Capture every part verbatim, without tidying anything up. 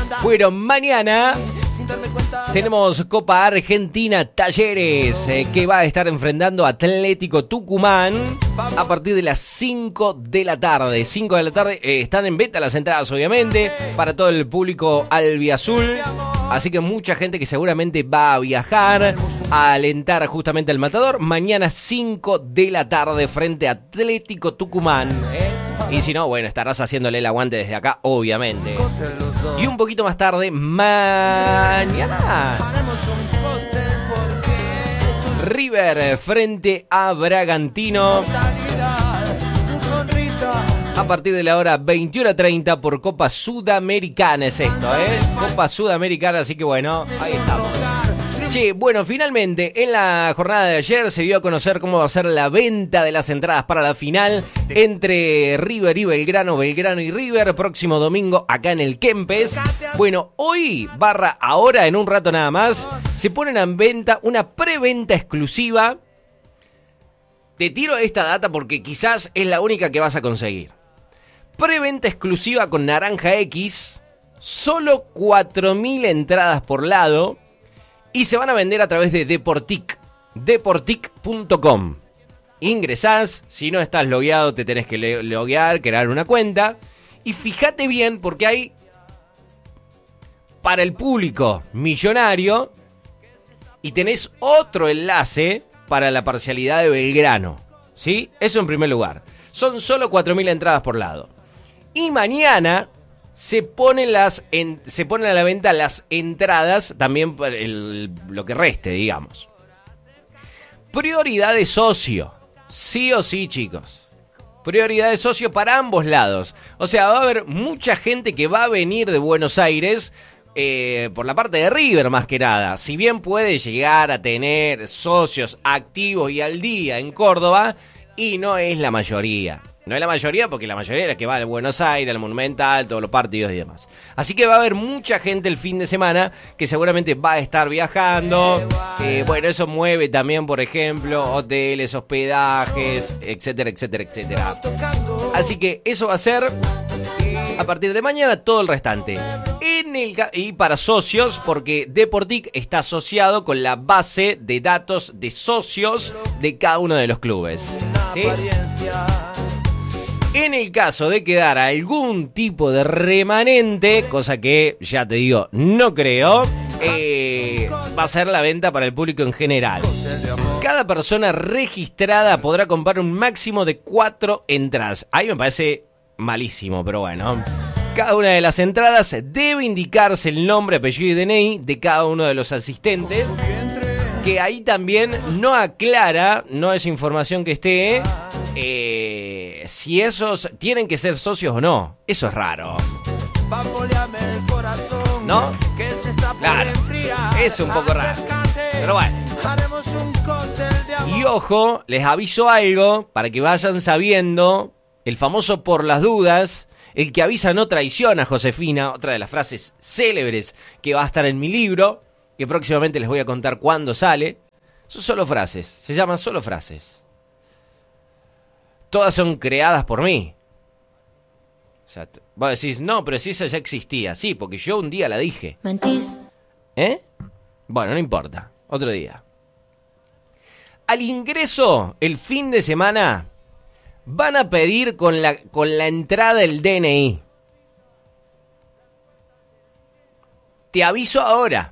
Bueno, mañana tenemos Copa Argentina Talleres, eh, que va a estar enfrentando a Atlético Tucumán a partir de las cinco de la tarde. cinco de la tarde, eh, están en venta las entradas, obviamente, para todo el público albiazul. Así que mucha gente que seguramente va a viajar a alentar justamente al Matador. Mañana cinco de la tarde frente a Atlético Tucumán, ¿eh? Y si no, bueno, estarás haciéndole el aguante desde acá, obviamente. Y un poquito más tarde, mañana, River frente a Bragantino. A partir de la hora veintiuno treinta por Copa Sudamericana es esto, ¿eh? Copa Sudamericana, así que bueno, ahí estamos. Che, bueno, finalmente en la jornada de ayer se dio a conocer cómo va a ser la venta de las entradas para la final entre River y Belgrano, Belgrano y River, próximo domingo acá en el Kempes. Bueno, hoy, barra ahora, en un rato nada más, se ponen en venta una preventa exclusiva. Te tiro esta data porque quizás es la única que vas a conseguir. Preventa exclusiva con Naranja X, solo cuatro mil entradas por lado. Y se van a vender a través de Deportic, deportic punto com. Ingresás, si no estás logueado te tenés que loguear, crear una cuenta. Y fíjate bien porque hay, para el público millonario, y tenés otro enlace para la parcialidad de Belgrano, ¿sí? Eso en primer lugar. Son solo cuatro mil entradas por lado. Y mañana se ponen, las en, se ponen a la venta las entradas, también para el, lo que reste, digamos. Prioridad de socio. Sí o sí, chicos. Prioridad de socio para ambos lados. O sea, va a haber mucha gente que va a venir de Buenos Aires, eh, por la parte de River más que nada. Si bien puede llegar a tener socios activos y al día en Córdoba, y no es la mayoría. No es la mayoría porque la mayoría es la que va a Buenos Aires, al Monumental, todos los partidos y demás. Así que va a haber mucha gente el fin de semana que seguramente va a estar viajando. Eh, bueno, eso mueve también, por ejemplo, hoteles, hospedajes, etcétera, etcétera, etcétera. Así que eso va a ser a partir de mañana todo el restante. En el ca- y para socios, porque Deportic está asociado con la base de datos de socios de cada uno de los clubes, ¿sí? En el caso de quedar algún tipo de remanente, cosa que ya te digo, no creo, eh, va a ser la venta para el público en general. Cada persona registrada podrá comprar un máximo de cuatro entradas. Ahí me parece malísimo, pero bueno. Cada una de las entradas debe indicarse el nombre, apellido y D N I de cada uno de los asistentes. Que ahí también no aclara, no es información que esté, eh, si esos tienen que ser socios o no. Eso es raro, ¿no? Claro, es un poco raro, pero bueno. Y ojo, les aviso algo para que vayan sabiendo, el famoso por las dudas, el que avisa no traiciona, Josefina, otra de las frases célebres que va a estar en mi libro, que próximamente les voy a contar cuándo sale. Son solo frases, se llaman solo frases. Todas son creadas por mí. O sea, vos decís, no, pero si esa ya existía. Sí, porque yo un día la dije. Mentís. ¿Eh? Bueno, no importa, otro día. Al ingreso, el fin de semana, van a pedir con la, con la entrada el D N I. Te aviso ahora.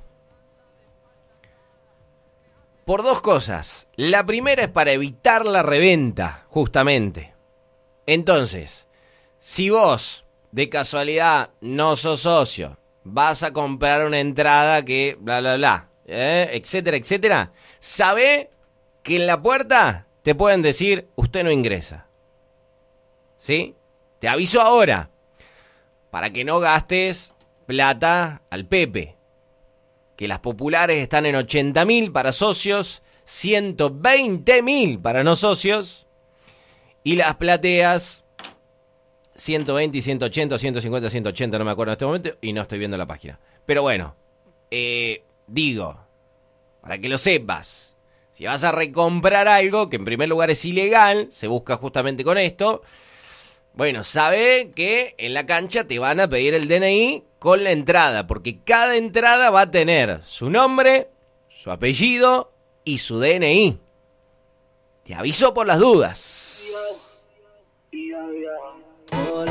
Por dos cosas. La primera es para evitar la reventa, justamente. Entonces, si vos, de casualidad, no sos socio, vas a comprar una entrada que bla, bla, bla, ¿eh? etcétera, etcétera, sabe que en la puerta te pueden decir, usted no ingresa. ¿Sí? Te aviso ahora, para que no gastes plata al Pepe. Que las populares están en ochenta mil para socios, ciento veinte mil para no socios, y las plateas ciento veinte, ciento ochenta, ciento cincuenta, ciento ochenta, no me acuerdo en este momento, y no estoy viendo la página. Pero bueno, eh, digo, para que lo sepas, si vas a recomprar algo, que en primer lugar es ilegal, se busca justamente con esto, bueno, sabe que en la cancha te van a pedir el D N I con la entrada, porque cada entrada va a tener su nombre, su apellido y su D N I. Te aviso por las dudas.